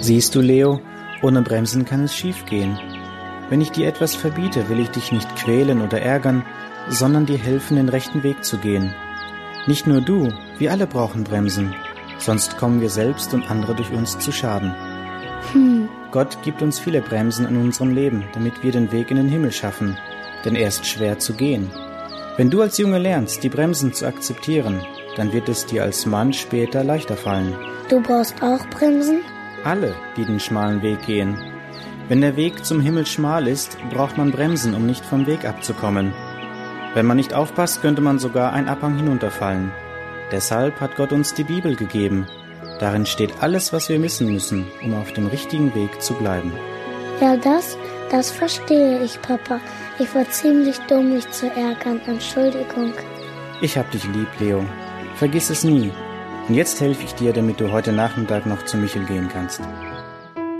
Siehst du, Leo, ohne Bremsen kann es schiefgehen. Wenn ich dir etwas verbiete, will ich dich nicht quälen oder ärgern, sondern dir helfen, den rechten Weg zu gehen. Nicht nur du, wir alle brauchen Bremsen, sonst kommen wir selbst und andere durch uns zu Schaden. Gott gibt uns viele Bremsen in unserem Leben, damit wir den Weg in den Himmel schaffen, denn er ist schwer zu gehen. Wenn du als Junge lernst, die Bremsen zu akzeptieren, dann wird es dir als Mann später leichter fallen. Du brauchst auch Bremsen? Alle, die den schmalen Weg gehen. Wenn der Weg zum Himmel schmal ist, braucht man Bremsen, um nicht vom Weg abzukommen. Wenn man nicht aufpasst, könnte man sogar einen Abhang hinunterfallen. Deshalb hat Gott uns die Bibel gegeben. Darin steht alles, was wir wissen müssen, um auf dem richtigen Weg zu bleiben. Ja, das verstehe ich, Papa. Ich war ziemlich dumm, mich zu ärgern. Entschuldigung. Ich hab dich lieb, Leo. Vergiss es nie. Und jetzt helfe ich dir, damit du heute Nachmittag noch zu Michel gehen kannst.